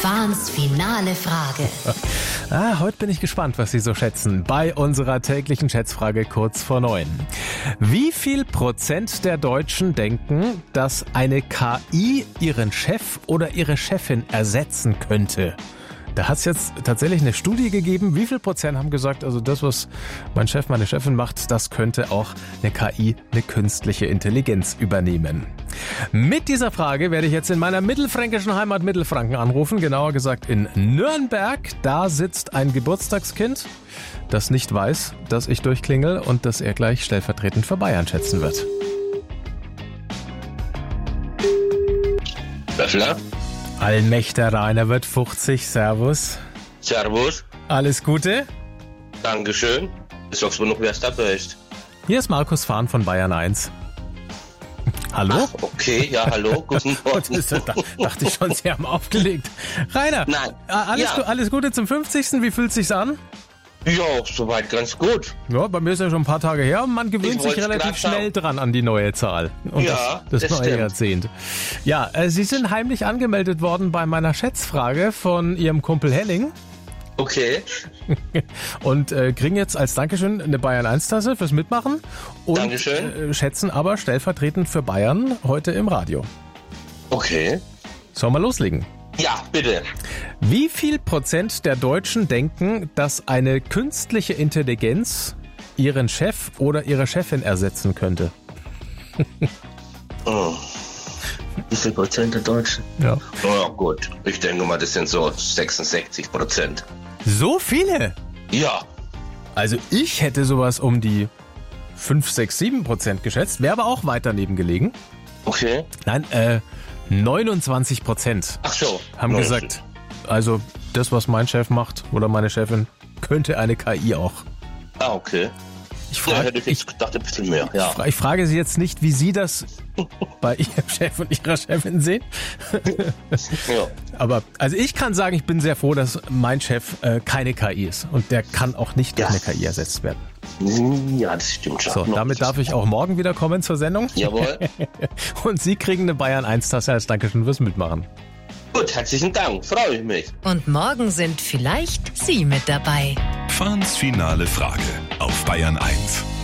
Fahns finale Frage. Heute bin ich gespannt, was Sie so schätzen. Bei unserer täglichen Schätzfrage kurz vor 9. Wie viel Prozent der Deutschen denken, dass eine KI ihren Chef oder ihre Chefin ersetzen könnte? Da hat es jetzt tatsächlich eine Studie gegeben. Wie viel Prozent haben gesagt, also das, was mein Chef, meine Chefin macht, das könnte auch eine KI, eine künstliche Intelligenz übernehmen. Mit dieser Frage werde ich jetzt in meiner mittelfränkischen Heimat Mittelfranken anrufen, genauer gesagt in Nürnberg. Da sitzt ein Geburtstagskind, das nicht weiß, dass ich durchklingel und das er gleich stellvertretend für Bayern schätzen wird. Böffler? Allmächter Rainer wird 50, servus. Servus. Alles Gute. Dankeschön. Ich sag's mir noch, wer es dabei ist. Hier ist Markus Fahn von Bayern 1. Hallo? Ach, okay, ja, hallo, guten Morgen. Dachte ich schon, Sie haben aufgelegt. Rainer, Nein. Alles Gute zum 50. Wie fühlt es sich an? Ja, soweit ganz gut. Ja, bei mir ist ja schon ein paar Tage her und man gewöhnt Ich sich wollt's relativ grad sagen. schnell dran an die neue Zahl. Und Ja, das das neue stimmt. Jahrzehnt. Ja, Sie sind heimlich angemeldet worden bei meiner Schätzfrage von Ihrem Kumpel Henning Okay, und kriegen jetzt als Dankeschön eine Bayern 1-Tasse fürs Mitmachen und Dankeschön. Schätzen aber stellvertretend für Bayern heute im Radio. okay. Sollen wir loslegen? Ja, bitte. Wie viel Prozent der Deutschen denken, dass eine künstliche Intelligenz ihren Chef oder ihre Chefin ersetzen könnte? Wie viel Prozent der Deutschen? Ja. Ja, gut. Ich denke mal, das sind so 66%. So viele? Ja. Also ich hätte sowas um die 5, 6, 7% geschätzt, wäre aber auch weit daneben gelegen. Okay. Nein, 29% Ach so. haben Ja, gesagt, also das, was mein Chef macht oder meine Chefin, könnte eine KI auch. Ah, okay. Ich Ja, frage, hätte ich jetzt gedacht, ein bisschen mehr, ja. ich frage Sie jetzt nicht, wie Sie das bei Ihrem Chef und Ihrer Chefin sehen. Ja. Aber also ich kann sagen, ich bin sehr froh, dass mein Chef keine KI ist. Und der kann auch nicht durch eine KI ersetzt werden. Ja, das stimmt schon. So, damit darf ich auch morgen wieder kommen zur Sendung. Jawohl. Und Sie kriegen eine Bayern 1-Tasse als Dankeschön fürs Mitmachen. Gut, herzlichen Dank. Freue ich mich. Und morgen sind vielleicht Sie mit dabei. Fahns finale Frage auf Bayern 1.